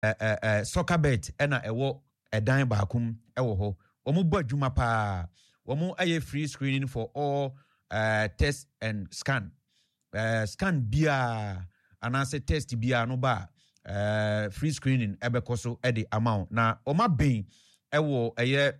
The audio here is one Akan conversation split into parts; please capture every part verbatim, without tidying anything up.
uh, uh, uh, soccer bet ena ewo edan baakum ewo ho omo bo adwuma pa omo aye free screening for all uh, test and scan uh, scan bia anase test bia no ba uh, free screening ebekoso edi amount na oma ben ewo eye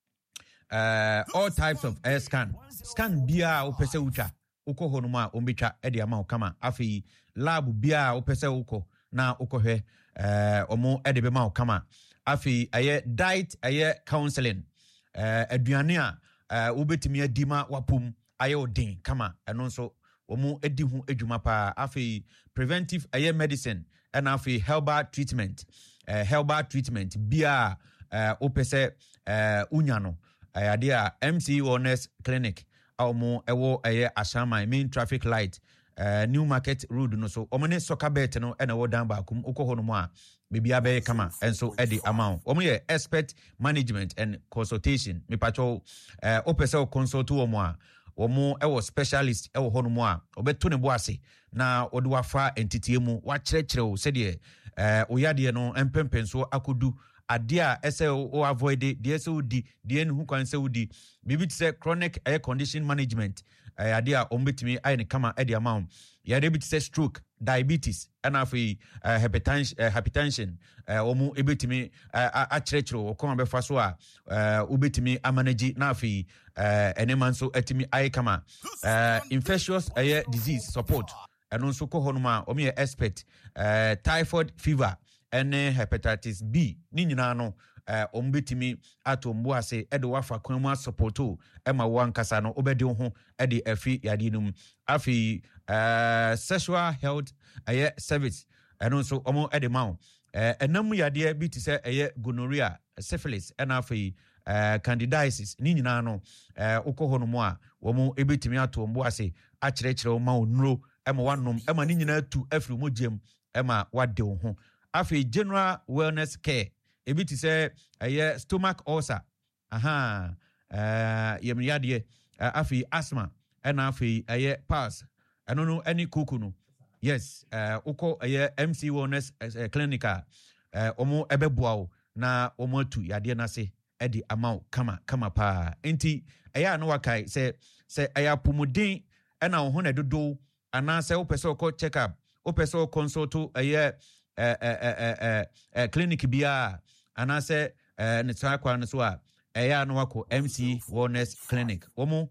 uh, all types of air scan scan bia opese ucha uko honuma ombitwa edi amount kama afi lab bia opese uko na ukohwe eh uh, omo ede be ma kama afi aye diet aye counseling eh uh, aduane a uh, ubetimi adima wapum aye odin kama eno nso omo edi hu adwuma pa afi preventive aye medicine and afi herbal treatment eh uh, herbal treatment bia eh uh, opese eh uh, unyano ade a M C Wellness Clinic awmo ewo aye ashama main traffic light Uh, New Market Road no so omene soccer bet no ena wo dan ba kum uko hono mo a bibia be kama enso edi amount omo ye expert management and consultation me pacho uh, opese consult wo mo a omo ewo specialist ewo hono mo a obeto ne bo ase na ode wafa entity mu wa kyerɛkyerɛ wo sɛ de uh, oyade no empempenso akodu ade a ese o avoid de ese odi de en hu kwan se odi bibi tse chronic air condition management uh, ade a ombetimi aye ne kama ade amount ya de bi tse stroke diabetes and afi uh, hypertension uh, hypertension uh, omu ebetimi uh, a kyerɛkyerɛ wo kwan befa so a uh, obetimi amanage na afi uh, enema nso etimi aye kama uh, infectious air disease support and also ko honuma omi expert uh, typhoid fever ene hepatitis B ni nyina no eh ombetimi atombo ase ede wafa kwan mu supporto e ma wankasa no obede ho ede afi yade num afi eh sexual health aye service eno so omo ede ma eh enam yade bi ti se eye gonorrhea syphilis ena afi eh candidiasis ni nyina no eh ukoho no mu a wo ebetimi atombo ase a kyerɛkyerɛ ma onuro e ma wanom e ma ni nyina tu afiri mo gem e ma wade ho afi general wellness care ebi ti say aye stomach ulcer aha eh yem yade afi asthma and afi aye pass eno no any kuku no yes eh uko aye M C Wellness uh, clinical eh omo ebeboa wo na omo atu yade na se edi amount kama kama pa enti aye no wakai say say aye pomodin ena wo ho na dodo ana say wo pese ko check up wo pese ko consult aye eh eh eh eh eh clinic bia ana say eh ne tsakwa no so a eya no wako M C Wellness Clinic omo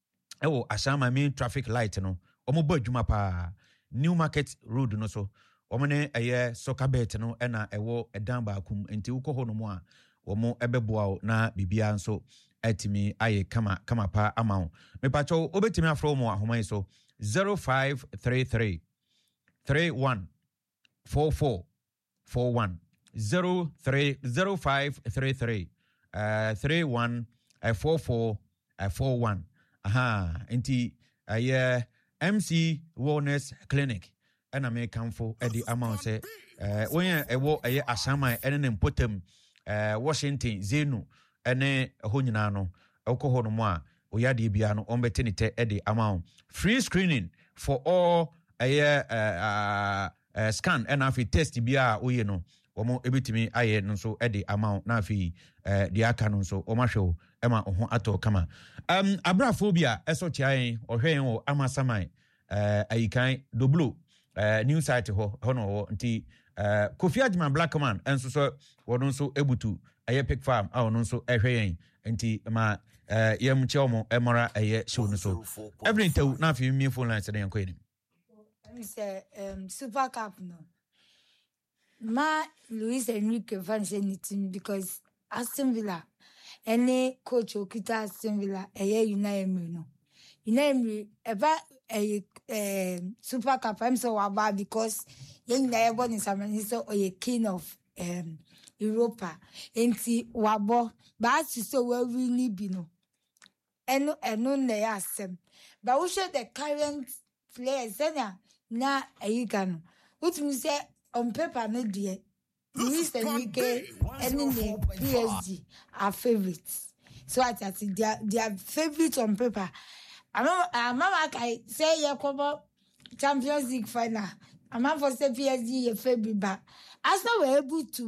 ewo ashama main traffic light no omo ba adwuma pa New Market Road no so omo ne eye soccer bet no ena ewo edan ba akum enti uko no mo a omo ebeboa na bibia nso etimi aye kama kama pa amount me pacho obetimi afro mo ahoman so zero five three three three one four four four one zero three zero five three three uh three one uh, four four uh, four one aha enti uh, M C Wellness Clinic and I make come for at the amount say uh when I wo aye asama ene ne mpotem uh Washington Zenu ene ho nyina no alcohol no mo a oyade bia no ombetenite at the amount free screening for all aye uh, uh, uh scan and afi test bia oye no omo ebitimi aye no so ede amount na afi eh de aka no so omahwe ema ho ato kama um abrafobia eso chian ohwen o amasaman eh ayikan doblo eh new site ho hono ho nti eh Kofi Agyeman Blackman enso so wono so ebutu aye pick farm a wono so ehwen nti ma eh yem cheomo emora aye show no so everything na afi mi phone line se den ko ni I say um Super Cup no Ma Luis Enrique fan anything because Aston Villa any coach okita Aston Villa eye Unai Emery no Unai Emery eba a um Super Cup I'm so about because yen na ebo ni samani so oye king of um Europa enti wabo ba so we really be no eno eno na yasem but we show the current players na ayiga no what me say on paper no dear Luis Enrique and the P S G are favorites. So I tell you, they are, they are favorites on paper. I remember, I remember I say, yeah, come Champions League final. amanfoɔ sɛ P S G yɛ fɛ bi ba Arsenal were able to